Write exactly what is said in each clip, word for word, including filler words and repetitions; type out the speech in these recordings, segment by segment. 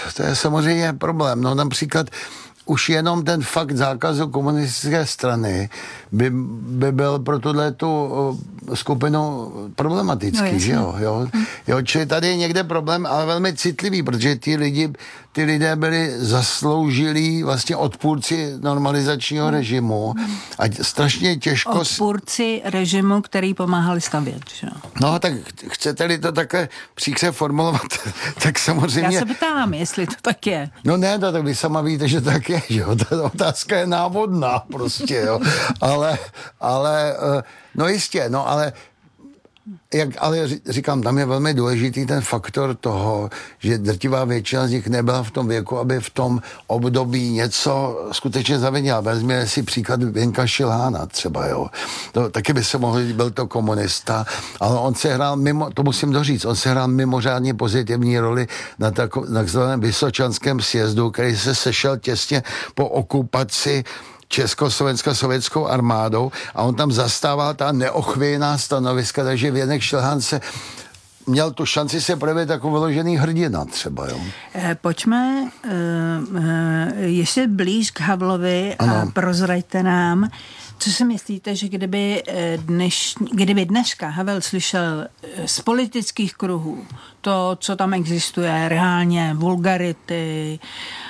to je samozřejmě problém. No například už jenom ten fakt zákazu komunistické strany by, by byl pro tuhle tu skupinu problematický, no, že jo, jo? jo? Čili tady je někde problém, ale velmi citlivý, protože ty lidi, ty lidé byli zasloužilí vlastně odpůrci normalizačního režimu a strašně těžko... Odpůrci režimu, který pomáhali stavět, že jo? No, tak chcete-li to takhle příkře formulovat, tak samozřejmě... Já se ptám, jestli to tak je. No ne, to, tak vy sama víte, že tak je, že jo, ta otázka je návodná prostě, jo, ale, ale, no jistě, no ale, jak, ale říkám, tam je velmi důležitý ten faktor toho, že drtivá většina z nich nebyla v tom věku, aby v tom období něco skutečně zavinila. Vezměme si příklad Věnka Šilhána třeba, jo. To, taky by se mohl, byl to komunista, ale on se hrál mimo, to musím doříct, on se hrál mimořádně pozitivní roli na takzvaném Vysočanském sjezdu, který se sešel těsně po okupaci Československou sovětskou armádou a on tam zastával ta neochvějná stanoviska, takže Věnek Šilhán se měl tu šanci se projevit jako vyložený hrdina třeba, jo. Pojďme uh, uh, ještě blíž k Havlovi a ano. Prozraďte nám, co si myslíte, že kdyby, dneš, kdyby dneska Havel slyšel z politických kruhů to, co tam existuje, reálně vulgarity,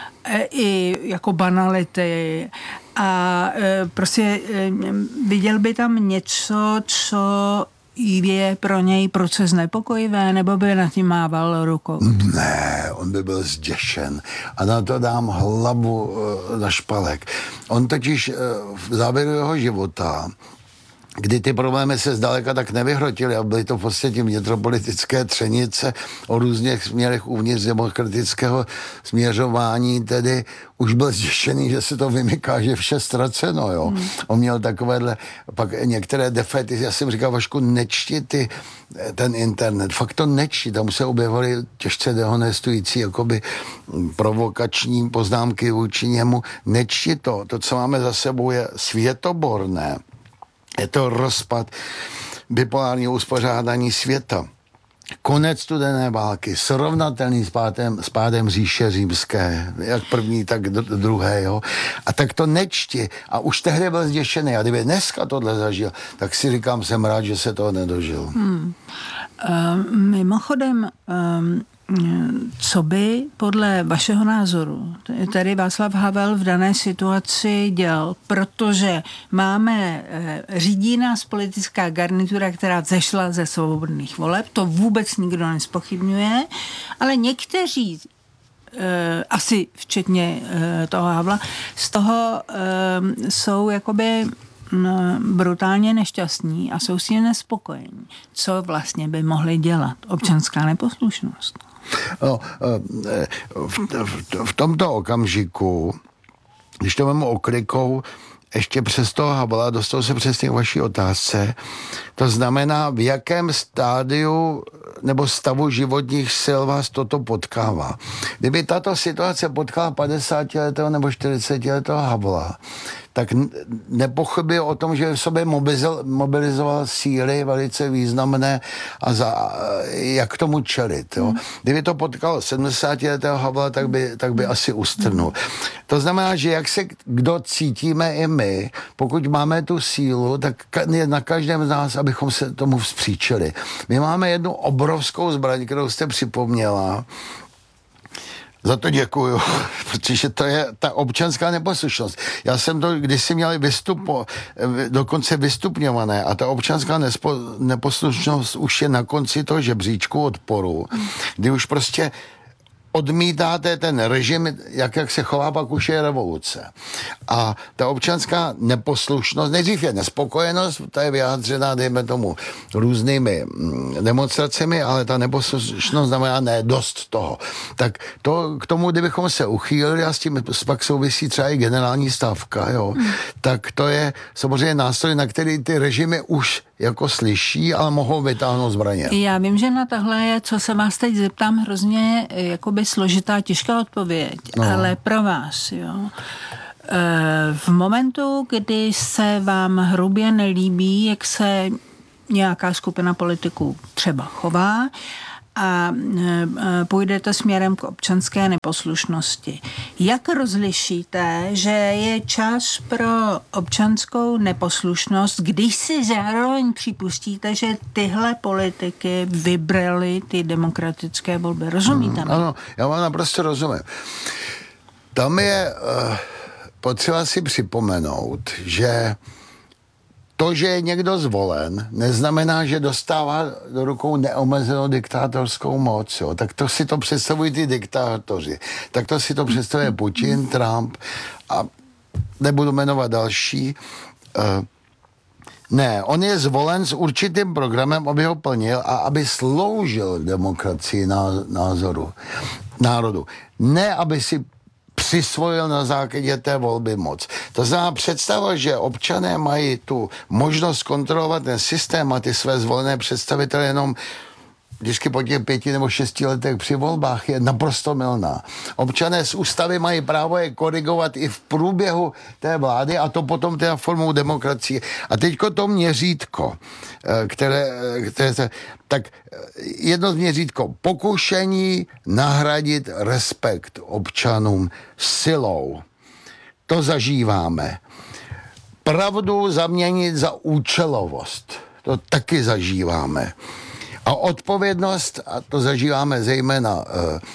i jako banality a prostě viděl by tam něco, co je pro něj proces nepokojivé, nebo by nad tím mával rukou? Ne, on by byl zděšen a na to dám hlavu na špalek. On totiž v závěru jeho života, kdy ty problémy se zdaleka tak nevyhrotily a byly to v podstatě vnitropolitické třenice o různých směrech uvnitř demokratického směřování, tedy už byl zděšený, že se to vymyká, že vše ztraceno, jo. Hmm. On měl takovéhle, pak některé defety, já jsem říkal, Vašku, nečti ty, ten internet, fakt to nečti, tam se objevovaly těžce dehonestující, jakoby provokační poznámky vůči němu, nečti to, to, co máme za sebou, je světoborné. Je to rozpad bipolárního uspořádání světa. Konec studené války, srovnatelný s pádem, s pádem říše římské, jak první, tak druhé, jo. A tak to nečti. A už tehdy byl zděšený. A kdyby dneska tohle zažil, tak si říkám, jsem rád, že se toho nedožil. Hmm. Uh, mimochodem, um... co by podle vašeho názoru tady Václav Havel v dané situaci dělal, protože máme, řídí nás politická garnitura, která vzešla ze svobodných voleb, to vůbec nikdo nespochybňuje, ale někteří, asi včetně toho Havla, z toho jsou jakoby brutálně nešťastní a jsou s tím nespokojení. Co vlastně by mohli dělat? Občanská neposlušnost. No, v, v, v tomto okamžiku, když to vemu oklikou, ještě přes toho Havla, dostal se přesně k vaší otázce, to znamená, v jakém stádiu nebo stavu životních sil vás toto potkává. Kdyby tato situace potkala padesátiletého nebo čtyřicetiletého Havla, tak nepochybil o tom, že v sobě mobilizoval, mobilizoval síly velice významné a za, jak k tomu čelit. Jo. Kdyby to potkalo sedmdesátiletého Havla, tak by, tak by asi ustrnul. To znamená, že jak se kdo cítíme i my, pokud máme tu sílu, tak je na každém z nás, abychom se tomu vzpříčili. My máme jednu obrovskou zbraň, kterou jste připomněla. Za to děkuju, protože to je ta občanská neposlušnost. Já jsem to kdysi měl vystupo, dokonce vystupňované a ta občanská nespo, neposlušnost už je na konci toho žebříčku odporu, kdy už prostě odmítáte ten režim, jak, jak se chová, pak už je revoluce. A ta občanská neposlušnost, nejdřív je nespokojenost, ta je vyjádřená, dejme tomu, různými demonstracemi, ale ta neposlušnost znamená ne dost toho. Tak to, k tomu, kdybychom se uchýlili a s tím pak souvisí třeba i generální stávka, jo, hmm. tak to je samozřejmě nástroj, na který ty režimy už jako slyší, ale mohou vytáhnout zbraně. Já vím, že na tohle je, co se vás teď zeptám, hrozně jakoby složitá, těžká odpověď, no. Ale pro vás, jo. V momentu, kdy se vám hrubě nelíbí, jak se nějaká skupina politiků třeba chová a půjdete směrem k občanské neposlušnosti. Jak rozlišíte, že je čas pro občanskou neposlušnost, když si zároveň připustíte, že tyhle politiky vybrali ty demokratické volby? Rozumíte mi? Ano, já vám naprosto rozumím. Tam je uh, potřeba si připomenout, že to, že je někdo zvolen, neznamená, že dostává do rukou neomezenou diktátorskou moc. Jo. Tak to si to představují ty diktátoři. Tak to si to představuje Putin, Trump a nebudu jmenovat další. Uh, ne, on je zvolen s určitým programem, aby ho plnil a aby sloužil demokracii názoru, národu. Ne, aby si přisvojil na základě té volby moc. To znamená představa, že občané mají tu možnost kontrolovat ten systém a ty své zvolené představitele jenom vždycky po těch pěti nebo šesti letech při volbách, je naprosto mylná. Občané z ústavy mají právo je korigovat i v průběhu té vlády a to potom teda formou demokracie. A teďko to měřítko, které, které tak jedno měřítko, pokušení nahradit respekt občanům silou. To zažíváme. Pravdu zaměnit za účelovost. To taky zažíváme. A odpovědnost, a to zažíváme zejména uh,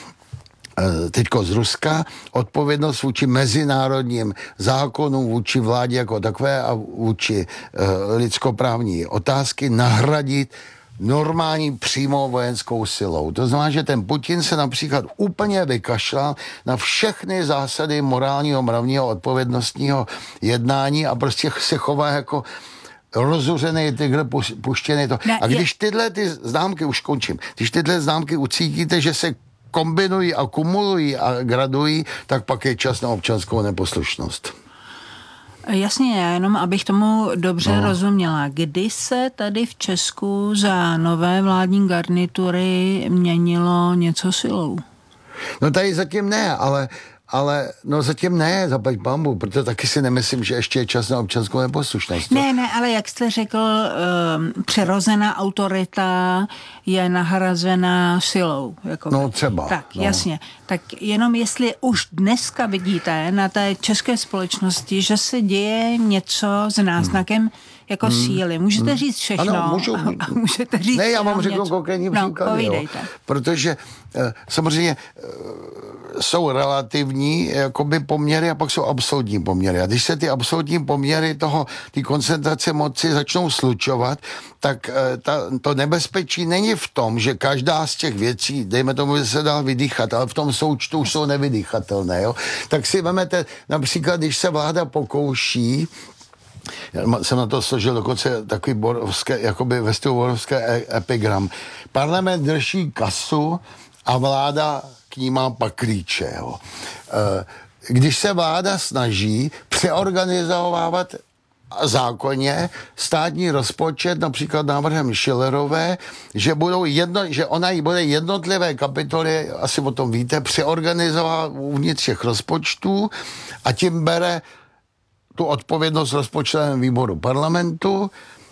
uh, teďko z Ruska, odpovědnost vůči mezinárodním zákonům, vůči vládě jako takové a vůči uh, lidskoprávní otázky nahradit normální přímou vojenskou silou. To znamená, že ten Putin se například úplně vykašlal na všechny zásady morálního, mravního, odpovědnostního jednání a prostě se chová jako rozuřený tygr, puštěný to. Ne, a když tyhle ty známky, už končím, když tyhle známky ucítíte, že se kombinují a kumulují a gradují, tak pak je čas na občanskou neposlušnost. Jasně, já jenom, abych tomu dobře no. rozuměla. Kdy se tady v Česku za nové vládní garnitury měnilo něco silou? No tady zatím ne, ale Ale no zatím ne, zaplať pambu, protože taky si nemyslím, že ještě je čas na občanskou neposlušnost. Ne, ne, ale jak jste řekl, um, přirozená autorita je nahrazená silou. Jako no třeba. Tak, no. jasně. Tak jenom jestli už dneska vidíte na té české společnosti, že se děje něco s náznakem hmm. jako hmm. síly. Můžete hmm. říct všechno. Ano, můžu. A, a můžete říct ne, já vám řeknu konkrétní no, příklady. Jo, protože uh, samozřejmě uh, jsou relativní jakoby poměry a pak jsou absolutní poměry. A když se ty absolutní poměry toho, ty koncentrace moci začnou slučovat, tak ta, to nebezpečí není v tom, že každá z těch věcí, dejme tomu, že se dá vydýchat, ale v tom součtu už jsou nevydýchatelné. Jo? Tak si vemete, například, když se vláda pokouší, já jsem na to složil dokonce takový borovské, jakoby vestovborovské epigram. Parlament drží kasu a vláda k ní má paklíče. Jo. Když se vláda snaží přeorganizovávat zákonně státní rozpočet, například návrhem Schillerové, že, budou jedno, že ona jí bude jednotlivé kapitoly, asi o tom víte, přeorganizovat uvnitř těch rozpočtů a tím bere tu odpovědnost rozpočtovém výboru parlamentu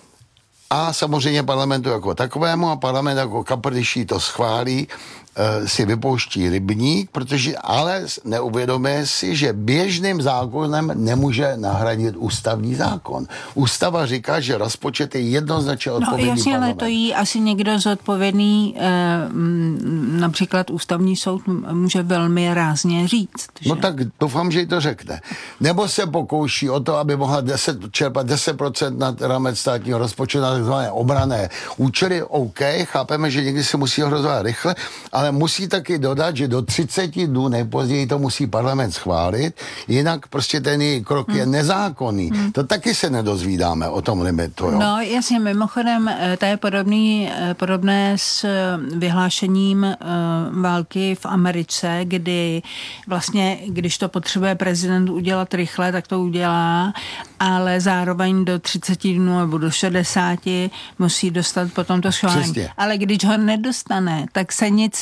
a samozřejmě parlamentu jako takovému a parlament jako kapr, když jí to schválí, si vypouští rybník, protože ale neuvědomuje si, že běžným zákonem nemůže nahradit ústavní zákon. Ústava říká, že rozpočet je jednoznačně odpovědný no, jasně, parlament. Ale to jí asi někdo zodpovědný, eh, například ústavní soud může velmi rázně říct. Že? No tak doufám, že jí to řekne. Nebo se pokouší o to, aby mohla deset, čerpat deset procent nad rámec státního rozpočtu na takzvané obranné účely. OK, chápeme, že někdy se musí hrozovat rychle, ale musí taky dodat, že do třicet dnů nejpozději to musí parlament schválit, jinak prostě ten její krok hmm. je nezákonný. Hmm. To taky se nedozvídáme o tom limitu. Jo? No jasně, mimochodem, to je podobný, podobné s vyhlášením uh, války v Americe, kdy vlastně, když to potřebuje prezident udělat rychle, tak to udělá, ale zároveň do třicet dnů nebo do šedesáti musí dostat potom to schválení. Ale když ho nedostane, tak se nic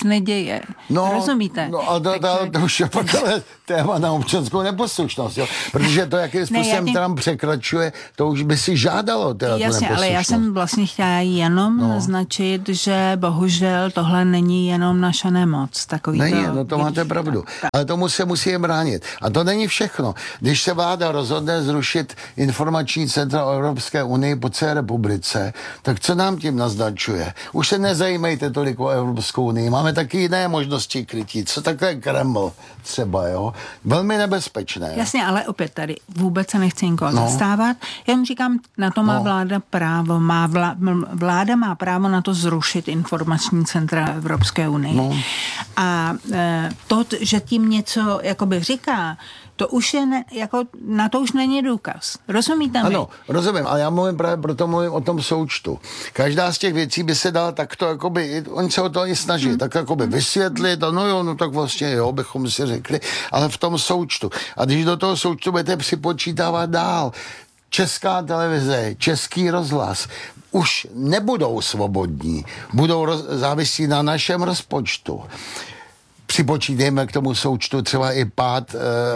neděje. No, rozumíte? No a to, Takže... to, to už je pak ale téma na občanskou neposlušnost, jo? Protože to, jakým způsobem ne, tě... Trump překračuje, to už by si žádalo teda Jasně, ale já jsem vlastně chtěla jenom no. naznačit, že bohužel tohle není jenom naše nemoc. Takový není, to, no to máte pravdu. Tak. Ale tomu se musí bránit. A to není všechno. Když se vláda rozhodne zrušit informační centra o Evropské unii po celé republice, tak co nám tím naznačuje? Už se nezajímejte tolik o Evropskou unii. Máme taky jiné možnosti krytí. Co takhle Kreml třeba, jo? Velmi nebezpečné. Jasně, ale opět tady vůbec se nechci nikoho no. zastávat. Jenom říkám, na to má no. vláda právo. Má vlá, vláda má právo na to zrušit informační centra Evropské unie. No. A e, to, že tím něco jakoby říká, to už je, ne, jako, na to už není důkaz. Rozumíte mi? Ano, rozumím, ale já mluvím právě proto mluvím o tom součtu. Každá z těch věcí by se dala takto, jakoby, oni se o to i snaží, hmm. tak jakoby vysvětlit, a no jo, no tak vlastně jo, bychom si řekli, ale v tom součtu. A když do toho součtu budete připočítávat dál, Česká televize, Český rozhlas, už nebudou svobodní, budou roz, závisí na našem rozpočtu. Připočítejme k tomu součtu třeba i pád, e,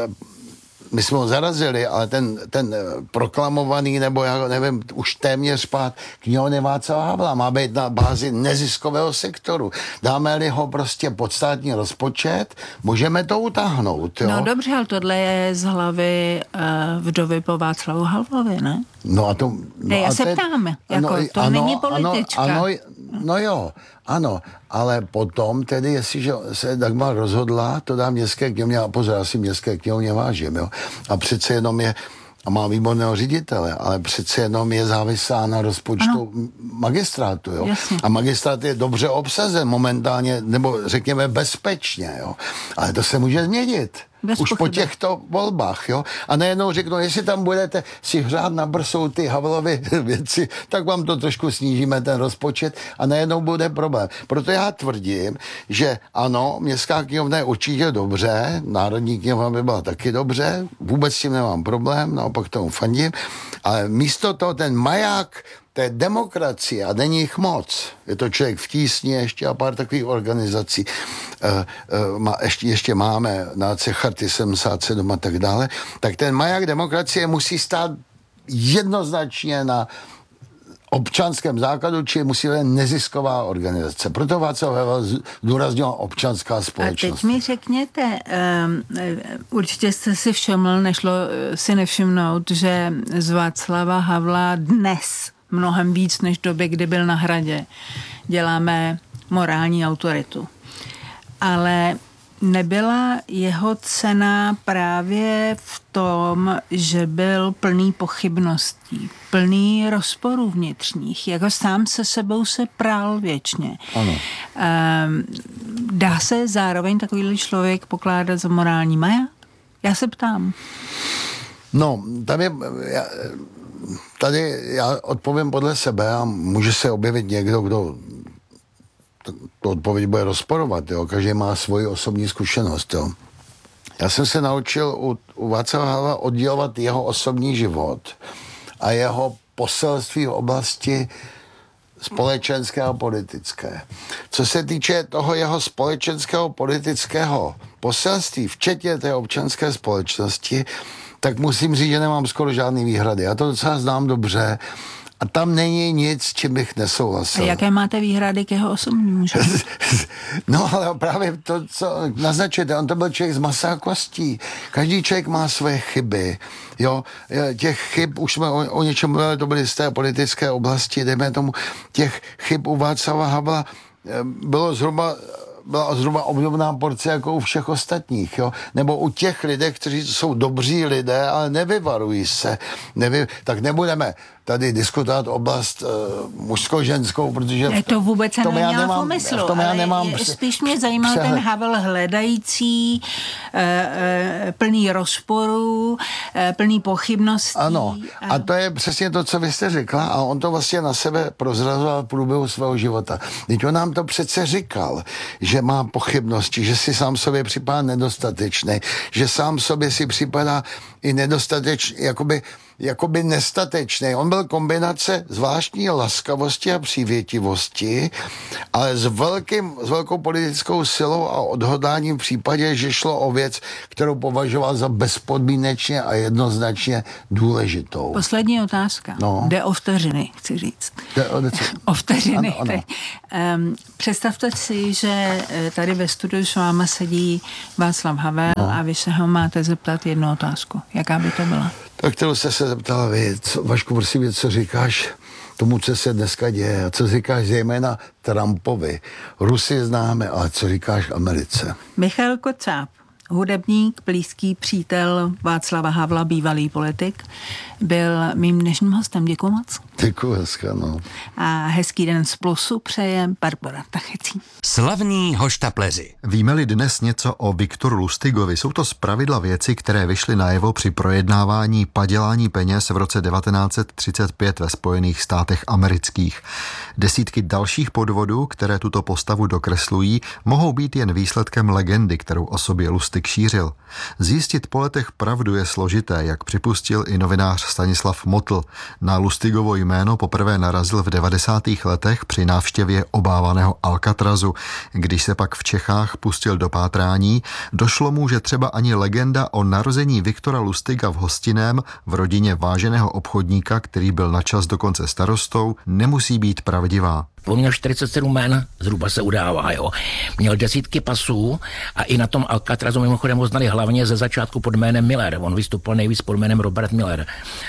my jsme ho zarazili, ale ten, ten proklamovaný, nebo já nevím, už téměř pád knihovny Václava Havla má být na bázi neziskového sektoru. Dáme-li ho prostě pod státní rozpočet, můžeme to utáhnout. Jo? No dobře, ale tohle je z hlavy uh, vdovy po Václavu Havlovi, ne? No a to... No já a se te, ptám, jako, ano, to ano, není politička. Ano, ano, no jo, ano, ale potom tedy, jestliže se Dagmar rozhodla, to dá městské knihovně, a pozor, já si městské knihovně vážím, jo, a přece jenom je, a má výborného ředitele, ale přece jenom je závislá na rozpočtu ano. magistrátu, jo. Jasně. A magistrát je dobře obsazen momentálně, nebo řekněme bezpečně, jo. Ale to se může změnit. Bez už pochyby. Po těchto volbách, jo. A najednou řeknou, jestli tam budete si hřát na brsou ty Havlovy věci, tak vám to trošku snížíme ten rozpočet a najednou bude problém. Proto já tvrdím, že ano, městská knihovna je určitě dobře, národní knihovna by byla taky dobře, vůbec s tím nemám problém, naopak tomu fandím, ale místo toho ten maják té demokracie, a není jich moc, je to Člověk v tísni ještě a pár takových organizací, uh, uh, má, ještě, ještě máme náce Charty sedmdesát sedm a tak dále, tak ten maják demokracie musí stát jednoznačně na občanském základu, či musí být nezisková organizace. Proto Václav Havel zdůraznil občanská společnost. A teď mi řekněte, um, určitě jste si všiml, nešlo si nevšimnout, že z Václava Havla dnes mnohem víc než v době, kdy byl na Hradě, děláme morální autoritu. Ale nebyla jeho cena právě v tom, že byl plný pochybností, plný rozporů vnitřních, jako sám se sebou se prál věčně. Ano. Um, dá se zároveň takovýhle člověk pokládat za morální maják? Já se ptám. No, tady, já, tady já odpovím podle sebe a může se objevit někdo, kdo to odpověď bude rozporovat, jo. Každý má svoji osobní zkušenost, jo. Já jsem se naučil u, u Václava Havla oddělovat jeho osobní život a jeho poselství v oblasti společenské a politické. Co se týče toho jeho společenského politického poselství, včetně té občanské společnosti, tak musím říct, že nemám skoro žádný výhrady. Já to docela znám dobře a tam není nic, s čím bych nesouhlasil. A jaké máte výhrady k jeho osobnímu životu? No ale právě to, co naznačujete, on to byl člověk z masa a kostí. Každý člověk má své chyby. Jo, těch chyb, už jsme o, o něčem mluvili, to byly z té politické oblasti, dejme tomu, těch chyb u Václava Havla bylo zhruba byla zhruba obdobná porce jako u všech ostatních, jo? Nebo u těch lidí, kteří jsou dobří lidé, ale nevyvarují se. Nevy... Tak nebudeme tady diskutovat oblast uh, mužsko-ženskou, protože... Ne, to vůbec se neměla v úmyslu, v tom já nemám ale spíš mě zajímal přehled. Ten Havel hledající, uh, uh, plný rozporů, uh, plný pochybností. Ano, a... a to je přesně to, co vy jste řekla a on to vlastně na sebe prozrazoval v průběhu svého života. Teď on nám to přece říkal, že má pochybnosti, že si sám sobě připadá nedostatečný, že sám sobě si připadá i nedostatečný, jakoby jakoby nestatečný. On byl kombinace zvláštní laskavosti a přívětivosti, ale s, velkým, s velkou politickou silou a odhodláním v případě, že šlo o věc, kterou považoval za bezpodmínečně a jednoznačně důležitou. Poslední otázka. No. Jde o vteřiny, chci říct. Jde o, o vteřiny. Ano, ano. Um, představte si, že tady ve studiu s váma sedí Václav Havel no. a vy se ho máte zeptat jednu otázku. Jaká by to byla? Tak kterou jste se zeptala vy. Co, Vašku, prosím, co říkáš tomu, co se dneska děje? A co říkáš zejména Trumpovi? Rusy známe, ale co říkáš Americe? Michal Kocáb, hudebník, blízký přítel Václava Havla, bývalý politik, byl mým dnešním hostem. Děkuji moc. Děkuji, hezká, no. A hezký den z Plusu přeje Barbora Tachecí. Slavní hoštapleři. Víme-li dnes něco o Viktoru Lustigovi, jsou to zpravidla věci, které vyšly najevo při projednávání padělání peněz v roce devatenáct set třicet pět ve Spojených státech amerických. Desítky dalších podvodů, které tuto postavu dokreslují, mohou být jen výsledkem legendy, kterou o sobě Lustig šířil. Zjistit po letech pravdu je složité, jak připustil i novinář Stanislav Motl. Na Lustigovo jméno poprvé narazil v devadesátých letech při návštěvě obávaného Alcatrazu. Když se pak v Čechách pustil do pátrání, došlo mu, že třeba ani legenda o narození Viktora Lustiga v Hostinném v rodině váženého obchodníka, který byl načas dokonce starostou, nemusí být pravdivá. On měl čtyřicet sedm jmen, zhruba se udává, jo. Měl desítky pasů a i na tom Alcatrazu mimochodem ho znali hlavně ze začátku pod jménem Miller. On vystupoval nejvíc pod jménem Robert Miller.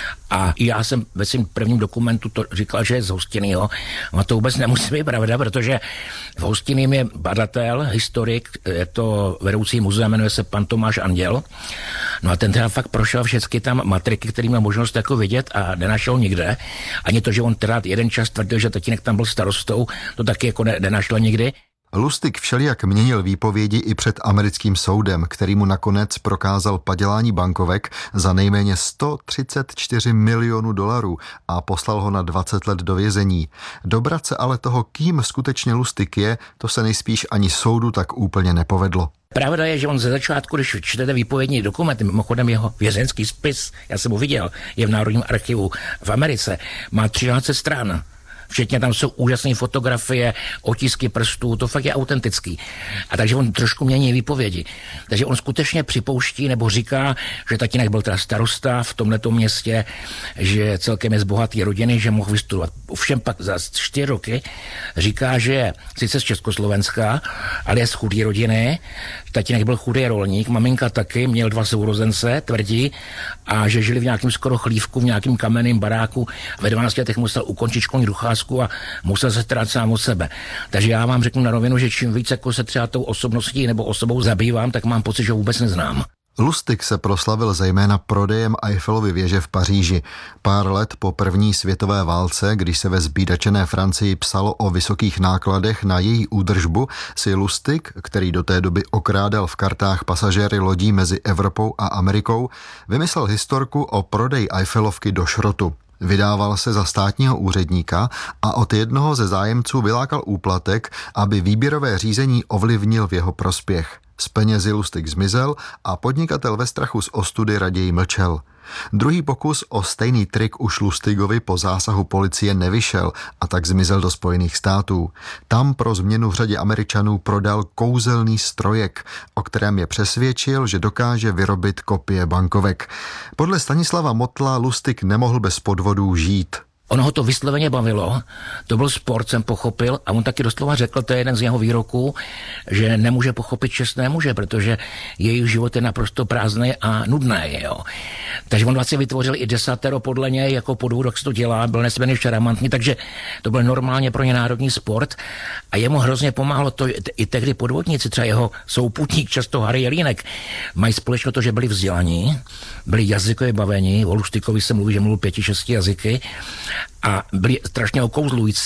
A já jsem ve svém prvním dokumentu to říkal, že je z Hostinného. A to vůbec nemusí být pravda, protože v Hostinném je badatel, historik, je to vedoucí muzea, jmenuje se pan Tomáš Anděl. No a ten teda fakt prošel všechny tam matriky, který měl možnost jako vidět a nenašel nikde. Ani to, že on teda jeden čas tvrdil, že tatínek tam byl starostou, to taky jako ne, nenašel nikdy. Lustig všelijak měnil výpovědi i před americkým soudem, který mu nakonec prokázal padělání bankovek za nejméně sto třicet čtyři milionů dolarů a poslal ho na dvacet let do vězení. Dobrat se ale toho, kým skutečně Lustig je, to se nejspíš ani soudu tak úplně nepovedlo. Pravda je, že on ze začátku, když čtete výpovědní dokumenty, mimochodem jeho vězeňský spis, já jsem ho viděl, je v Národním archivu v Americe, má třináct stran. Včetně tam jsou úžasné fotografie, otisky prstů, to fakt je autentický. A takže on trošku mění výpovědi. Takže on skutečně připouští nebo říká, že tatínek byl teda starosta v tomhletom městě, že celkem je z bohaté rodiny, že mohl vystudovat. Ovšem pak za čtyři roky říká, že je sice z Československa, ale je z chudé rodiny. Tatínek byl chudý rolník, maminka taky, měl dva sourozence, tvrdí, a že žili v nějakém skoro chlívku, v nějakém kamenném baráku. Ve dvanácti letech musel ukončit školní docházku a musel se starat sám o sebe. Takže já vám řeknu na rovinu, že čím víc jako se třeba tou osobností nebo osobou zabývám, tak mám pocit, že ho vůbec neznám. Lustig se proslavil zejména prodejem Eiffelovy věže v Paříži. Pár let po první světové válce, když se ve zbídačené Francii psalo o vysokých nákladech na její údržbu, si Lustig, který do té doby okrádal v kartách pasažéry lodí mezi Evropou a Amerikou, vymyslel historku o prodeji Eiffelovky do šrotu. Vydával se za státního úředníka a od jednoho ze zájemců vylákal úplatek, aby výběrové řízení ovlivnil v jeho prospěch. Z penězi Lustig zmizel a podnikatel ve strachu z ostudy raději mlčel. Druhý pokus o stejný trik už Lustigovi po zásahu policie nevyšel a tak zmizel do Spojených států. Tam pro změnu v řadě Američanů prodal kouzelný strojek, o kterém je přesvědčil, že dokáže vyrobit kopie bankovek. Podle Stanislava Motla Lustig nemohl bez podvodů žít. Ono ho to vysloveně bavilo, to byl sport, jsem pochopil, a on taky doslova řekl, to je jeden z jeho výroků, že nemůže pochopit čestné muže, protože jejich život je naprosto prázdný a nudný. Jo. Takže on vlastně vytvořil i desatero podle něj, jako podvod, jak se to dělá, byl nesmírně šarmantní, takže to byl normálně pro ně národní sport a jemu hrozně pomáhalo to, i tehdy podvodníci, třeba jeho souputník, často Harry Jelínek, mají společně to, že byli vzdělaní, byli jazykově bavení, o Lustigovi se mluví, že mluvil pěti, šesti jazyky, a byli strašně okouzlující.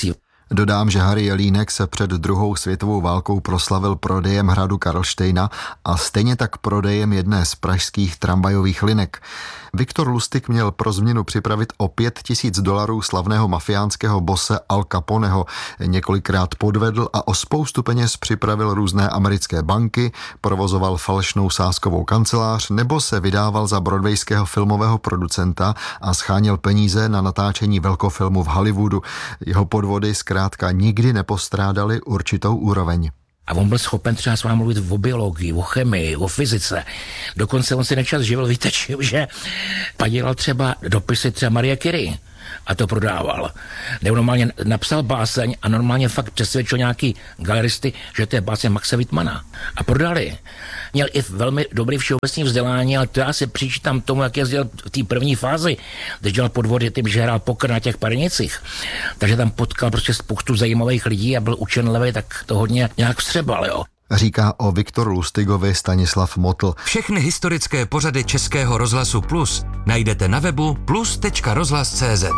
Dodám, že Harry Jelínek se před druhou světovou válkou proslavil prodejem hradu Karlštejna a stejně tak prodejem jedné z pražských tramvajových linek. Viktor Lustig měl pro změnu připravit o pět tisíc dolarů slavného mafiánského bose Al Caponeho. Několikrát podvedl a o spoustu peněz připravil různé americké banky, provozoval falešnou sázkovou kancelář nebo se vydával za broadwayského filmového producenta a scháněl peníze na natáčení velkofilmu v Hollywoodu. Jeho podvody zkrátka nikdy nepostrádaly určitou úroveň. A on byl schopen třeba s vámi mluvit o biologii, o chemii, o fyzice. Dokonce on si nečas živil, víte čím, že padělal třeba dopisy třeba Marie Curie a to prodával. Nebo normálně napsal báseň a normálně fakt přesvědčil nějaký galeristy, že to je báseň Maxe Wittmana. A prodali. Měl i velmi dobrý všeobecný vzdělání, ale to já si přičítám tomu, jak jezdil v té první fázi, když dělal podvody tím, že hrál poker na těch Parenicích. Takže tam potkal prostě spoustu zajímavých lidí a byl učenlivý, tak to hodně nějak vstřebal, jo. Říká o Viktoru Lustigovi Stanislav Motl. Všechny historické pořady Českého rozhlasu Plus najdete na webu plus tečka rozhlas tečka cé zet.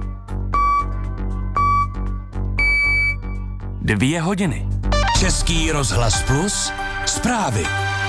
Dvě hodiny. Český rozhlas Plus. Zprávy.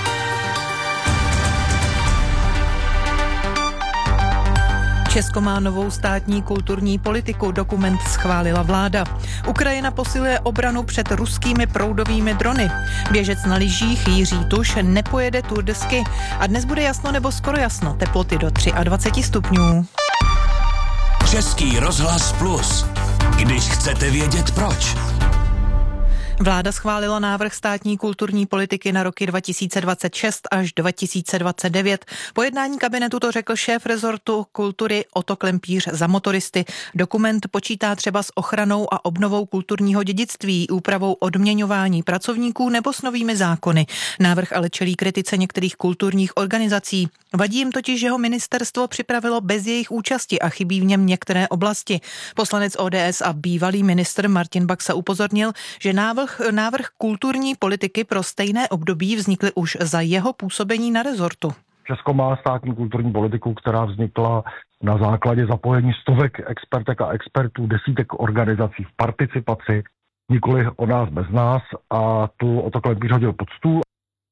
Česko má novou státní kulturní politiku, dokument schválila vláda. Ukrajina posiluje obranu před ruskými proudovými drony. Běžec na lyžích Jiří Tuš nepojede Tour de Ski a dnes bude jasno nebo skoro jasno, teploty do dvacet tři stupňů. Český rozhlas Plus. Když chcete vědět proč. Vláda schválila návrh státní kulturní politiky na roky dva tisíce dvacet šest až dva tisíce dvacet devět. Po jednání kabinetu to řekl šéf rezortu kultury Otto Klempíř za motoristy. Dokument počítá třeba s ochranou a obnovou kulturního dědictví, úpravou odměňování pracovníků nebo s novými zákony. Návrh ale čelí kritice některých kulturních organizací. Vadí jim totiž, že ho ministerstvo připravilo bez jejich účasti a chybí v něm některé oblasti. Poslanec O D S a bývalý ministr Martin Baxa upozornil, že návrh Návrh kulturní politiky pro stejné období vznikly už za jeho působení na rezortu. Česko má státní kulturní politiku, která vznikla na základě zapojení stovek expertek a expertů, desítek organizací v participaci, nikoli o nás bez nás, a tu Otto Klempíř hodil pod stůl.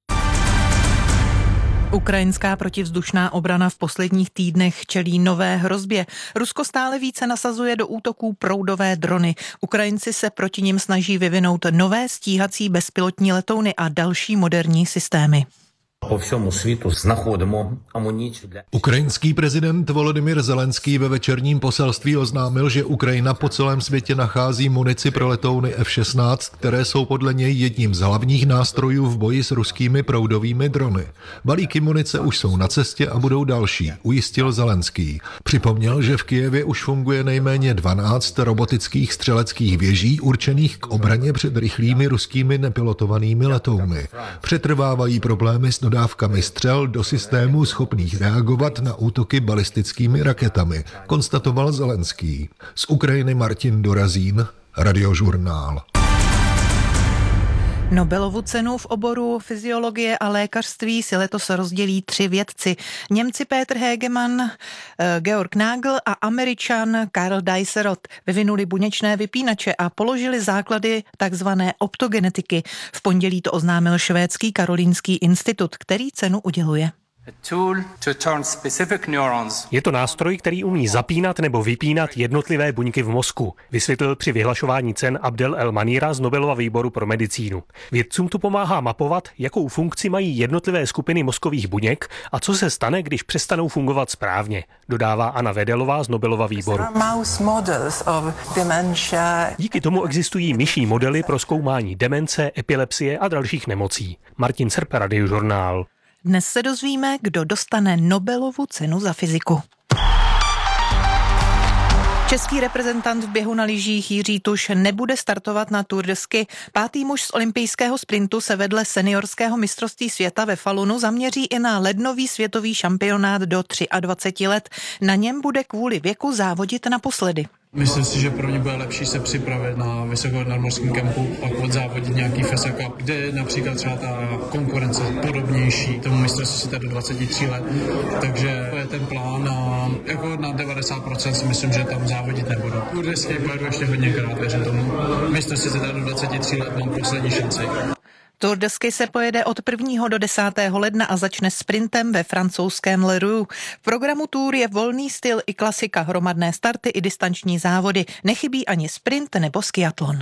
Ukrajinská protivzdušná obrana v posledních týdnech čelí nové hrozbě. Rusko stále více nasazuje do útoků proudové drony. Ukrajinci se proti nim snaží vyvinout nové stíhací bezpilotní letouny a další moderní systémy. По всьому світу знаходимо амуніцію для Ukrajinský prezident Volodymyr Zelenský ve večerním poselství oznámil, že Ukrajina po celém světě nachází munici pro letouny F šestnáct, které jsou podle něj jedním z hlavních nástrojů v boji s ruskými proudovými drony. Balíky munice už jsou na cestě a budou další, ujistil Zelenský. Připomněl, že v Kyjevě už funguje nejméně dvanáct robotických střeleckých věží určených k obraně před rychlými ruskými nepilotovanými letouny. Přetrvávají problémy s dodávkami střel do systémů schopných reagovat na útoky balistickými raketami, konstatoval Zelenský. Z Ukrajiny Martin Dorazín, Radiožurnál. Nobelovu cenu v oboru fyziologie a lékařství si letos rozdělí tři vědci. Němci Peter Hegemann, Georg Nagel a Američan Karl Dicerot vyvinuli buněčné vypínače a položili základy takzvané optogenetiky. V pondělí to oznámil švédský Karolinský institut, který cenu uděluje. Je to nástroj, který umí zapínat nebo vypínat jednotlivé buňky v mozku, vysvětlil při vyhlašování cen Abdel El Manira z Nobelova výboru pro medicínu. Vědcům to pomáhá mapovat, jakou funkci mají jednotlivé skupiny mozkových buněk a co se stane, když přestanou fungovat správně, dodává Anna Vedelová z Nobelova výboru. Díky tomu existují myší modely pro zkoumání demence, epilepsie a dalších nemocí. Martin Serper, Radiožurnál. Dnes se dozvíme, kdo dostane Nobelovu cenu za fyziku. Český reprezentant v běhu na lyžích Jiří Tuš nebude startovat na Tour de Ski. Pátý muž z olympijského sprintu se vedle seniorského mistrovství světa ve Falunu zaměří i na lednový světový šampionát do dvaceti tří let. Na něm bude kvůli věku závodit naposledy. Myslím si, že pro mě bude lepší se připravit na vysokonadmořském kempu, pak odzávodit nějaký F S A Cup, kde je například třeba ta konkurence podobnější tomu mistrovství světa do dvaceti tří let. Takže to je ten plán a jako na devadesát procent si myslím, že tam závodit nebudu. Určitě pojedu ještě hodněkrát, věřím tomu. Mistrovství světa do dvaceti tří let mám poslední šanci. Tour de Ski se pojede od prvního do desátého ledna a začne sprintem ve francouzském Le Roux. V programu Tour je volný styl i klasika, hromadné starty i distanční závody. Nechybí ani sprint nebo skiatlon.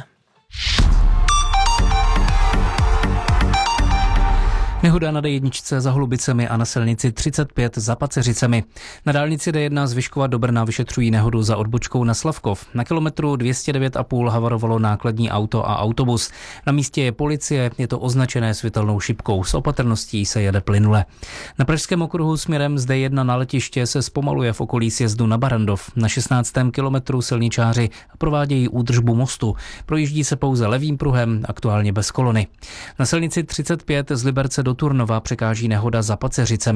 Nehoda na D jedna za Holubicemi a na silnici třicet pět za Paceřicemi. Na dálnici D jedna z Vyškova do Brna vyšetřují nehodu za odbočkou na Slavkov. Na kilometru dvě stě devět a půl havarovalo nákladní auto a autobus. Na místě je policie, je to označené světelnou šipkou. S opatrností se jede plynule. Na pražském okruhu směrem z D jedna na letiště se zpomaluje v okolí sjezdu na Barrandov. Na šestnáctém kilometru silničáři provádějí údržbu mostu. Projíždí se pouze levým pruhem, aktuálně bez kolony. Na silnici třicet pět z Liberce do Turnova překáží nehoda za Paceřicemi.